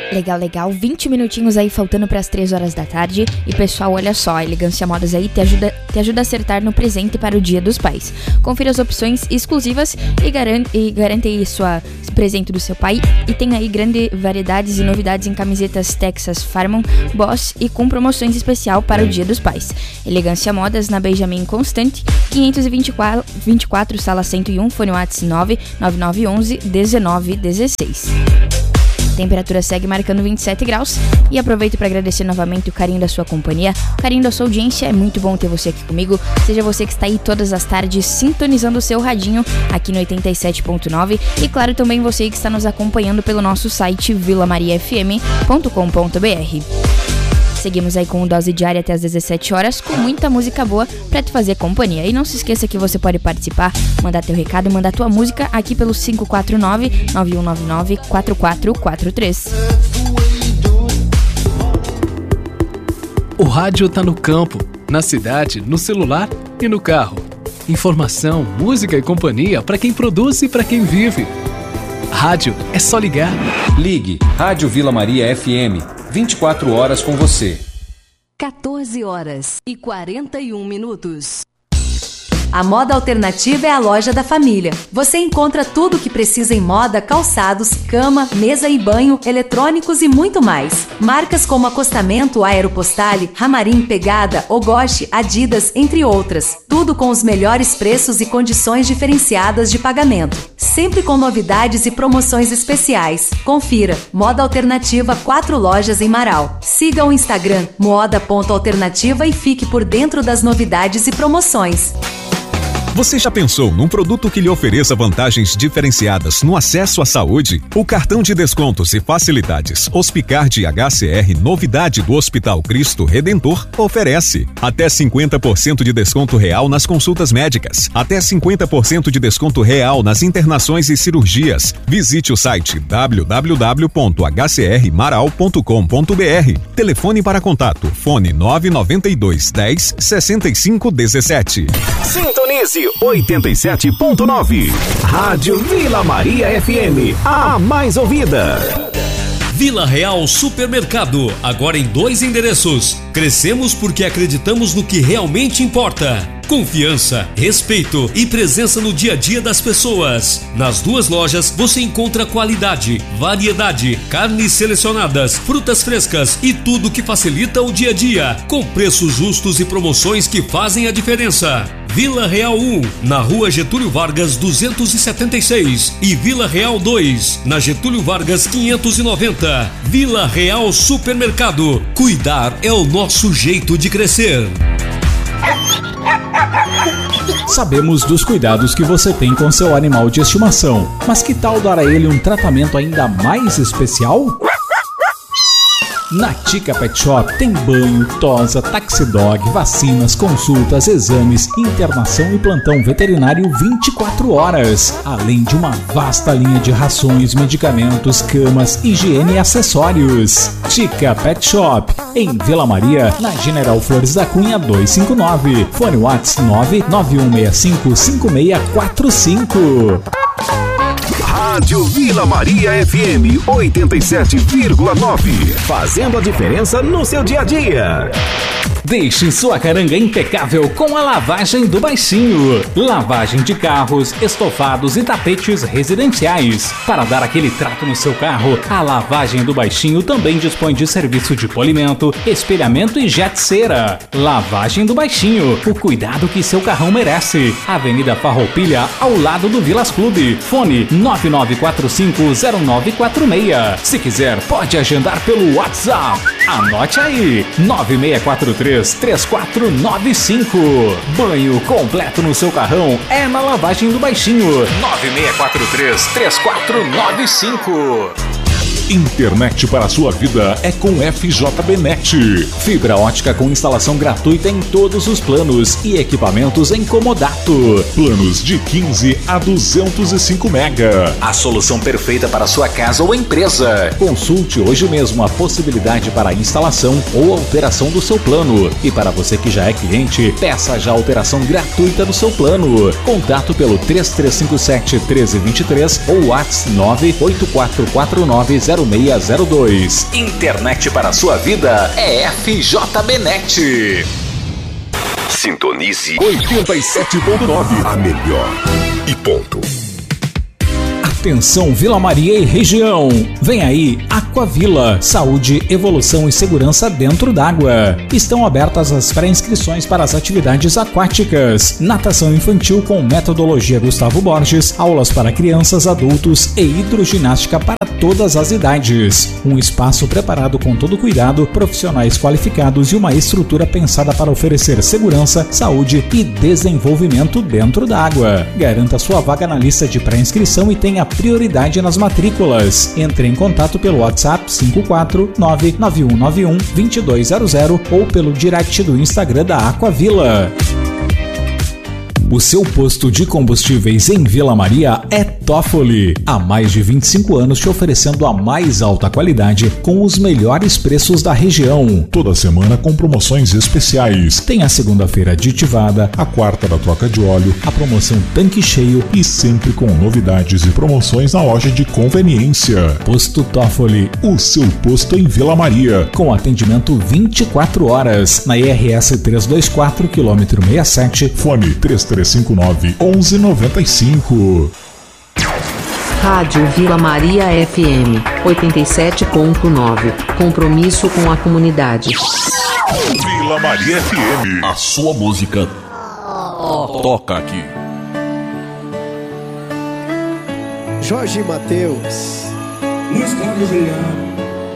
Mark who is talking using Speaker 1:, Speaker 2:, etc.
Speaker 1: Legal, 20 minutinhos aí faltando para as 3 horas da tarde. E pessoal, olha só, a Elegância Modas aí te ajuda a acertar no presente para o Dia dos Pais. Confira as opções exclusivas e garante aí esse presente do seu pai. E tem aí grande variedades e novidades em camisetas Texas Farmon, Boss e com promoções especial para o Dia dos Pais. Elegância Modas na Benjamin Constante, 524, sala 101, fone WhatsApp 99911-1916. Temperatura segue marcando 27 graus e aproveito para agradecer novamente o carinho da sua companhia, o carinho da sua audiência. É muito bom ter você aqui comigo, seja você que está aí todas as tardes sintonizando o seu radinho aqui no 87.9 e claro também você que está nos acompanhando pelo nosso site vilamariafm.com.br. Seguimos aí com o Dose Diária até às 17 horas com muita música boa pra te fazer companhia. E não se esqueça que você pode participar, mandar teu recado, mandar tua música aqui pelo 549-9199-4443.
Speaker 2: O rádio tá no campo, na cidade, no celular e no carro. Informação, música e companhia pra quem produz e pra quem vive. Rádio é só ligar.
Speaker 3: Ligue Rádio Vila Maria FM. 24 horas com você.
Speaker 4: 14 horas e 41 minutos.
Speaker 5: A Moda Alternativa é a loja da família. Você encontra tudo o que precisa em moda, calçados, cama, mesa e banho, eletrônicos e muito mais. Marcas como Acostamento, Aeropostale, Ramarim, Pegada, Ogoshi, Adidas, entre outras. Tudo com os melhores preços e condições diferenciadas de pagamento. Sempre com novidades e promoções especiais. Confira. Moda Alternativa, 4 lojas em Marau. Siga o Instagram moda.alternativa e fique por dentro das novidades e promoções.
Speaker 6: Você já pensou num produto que lhe ofereça vantagens diferenciadas no acesso à saúde? O cartão de descontos e facilidades Hospicard HCR, novidade do Hospital Cristo Redentor, oferece até 50% de desconto real nas consultas médicas, até 50% de desconto real nas internações e cirurgias. Visite o site www.hcrmarau.com.br. Telefone para contato, fone 992 10 65 17.
Speaker 7: Sintonize 87.9. Rádio Vila Maria FM, a mais ouvida.
Speaker 8: Vila Real Supermercado, agora em 2 endereços. Crescemos porque acreditamos no que realmente importa. Confiança, respeito e presença no dia a dia das pessoas. Nas 2 lojas você encontra qualidade, variedade, carnes selecionadas, frutas frescas e tudo que facilita o dia a dia, com preços justos e promoções que fazem a diferença. Vila Real 1, na Rua Getúlio Vargas 276 e Vila Real 2, na Getúlio Vargas 590. Vila Real Supermercado. Cuidar é o nosso jeito de crescer.
Speaker 9: Sabemos dos cuidados que você tem com seu animal de estimação, mas que tal dar a ele um tratamento ainda mais especial? Na Tica Pet Shop tem banho, tosa, taxidog, vacinas, consultas, exames, internação e plantão veterinário 24 horas. Além de uma vasta linha de rações, medicamentos, camas, higiene e acessórios. Tica Pet Shop, em Vila Maria, na General Flores da Cunha 259. Fone WhatsApp 991655645.
Speaker 7: Rádio Vila Maria FM 87,9. Fazendo a diferença no seu dia a dia.
Speaker 9: Deixe sua caranga impecável com a lavagem do Baixinho. Lavagem de carros, estofados e tapetes residenciais. Para dar aquele trato no seu carro, a Lavagem do Baixinho também dispõe de serviço de polimento, espelhamento e jet cera. Lavagem do Baixinho, o cuidado que seu carrão merece. Avenida Farroupilha, ao lado do Vilas Clube. Fone 99450946. Se quiser, pode agendar pelo WhatsApp. Anote aí, 9643-3495. Banho completo no seu carrão é na Lavagem do Baixinho. 9643-3495.
Speaker 10: Internet para a sua vida é com FJBnet.
Speaker 9: Fibra ótica com instalação gratuita em todos os planos e equipamentos em comodato.
Speaker 10: Planos de 15 a 205 mega.
Speaker 9: A solução perfeita para sua casa ou empresa. Consulte hoje mesmo a possibilidade para instalação ou alteração do seu plano. E para você que já é cliente, peça já a alteração gratuita do seu plano. Contato pelo 3357-1323 ou WhatsApp 98449 0602.
Speaker 6: Internet para a sua vida é FJBnet.
Speaker 7: Sintonize 87.9, a melhor. E ponto.
Speaker 9: Atenção Vila Maria e região, vem aí Aquavila, saúde, evolução e segurança dentro d'água. Estão abertas as pré-inscrições para as atividades aquáticas, natação infantil com metodologia Gustavo Borges, aulas para crianças, adultos e hidroginástica para todas as idades. Um espaço preparado com todo cuidado, profissionais qualificados e uma estrutura pensada para oferecer segurança, saúde e desenvolvimento dentro d'água. Garanta sua vaga na lista de pré-inscrição e tenha prioridade nas matrículas. Entre em contato pelo WhatsApp 549-9191-2200 ou pelo direct do Instagram da Aquavila. O seu posto de combustíveis em Vila Maria é Toffoli. Há mais de 25 anos te oferecendo a mais alta qualidade com os melhores preços da região.
Speaker 10: Toda semana com promoções especiais.
Speaker 9: Tem a segunda-feira aditivada,
Speaker 10: a quarta da troca de óleo,
Speaker 9: a promoção tanque cheio
Speaker 10: e sempre com novidades e promoções na loja de conveniência.
Speaker 9: Posto Toffoli,
Speaker 10: o seu posto em Vila Maria.
Speaker 9: Com atendimento 24 horas na IRS 324, quilômetro 67,
Speaker 10: fone 3359-1195.
Speaker 4: Rádio Vila Maria FM 87.9. Compromisso com a comunidade.
Speaker 10: Vila Maria FM.
Speaker 7: A sua música toca aqui.
Speaker 11: Jorge Mateus.
Speaker 12: Luz Carlos Juliano.